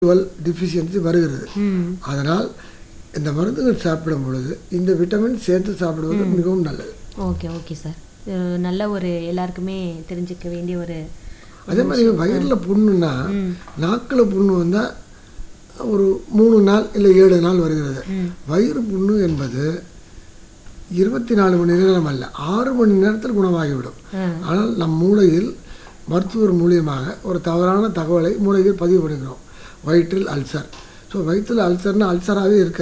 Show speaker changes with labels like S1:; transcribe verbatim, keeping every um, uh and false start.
S1: Twelve deficiency வருகிறது. அதனால் இந்த மருந்துகள் சாப்பிடும் பொழுது இந்த விட்டமின் சேர்த்து சாப்பிடுவது மிகவும் நல்லது.
S2: ஓகே ஓகே சார், நல்ல ஒரு எல்லாருக்குமே தெரிஞ்சுக்க வேண்டிய ஒரு.
S1: அதே மாதிரி வயிறில் புண்ணுன்னா நாக்கில் புண்ணு வந்தால் ஒரு மூணு நாள் இல்லை ஏழு நாள் வருகிறது. வயிறு புண்ணு என்பது இருபத்தி நாலு மணி நேரம் அல்ல, ஆறு மணி நேரத்தில் குணமாகிவிடும். ஆனால் நம் மூளையில் மருத்துவர் மூலியமாக ஒரு தவறான தகவலை மூளையில் பதிவு பண்ணுகிறோம், வயிற்றில் அல்சர். ஸோ வயிற்றில் அல்சர்னா அல்சராகவே இருக்க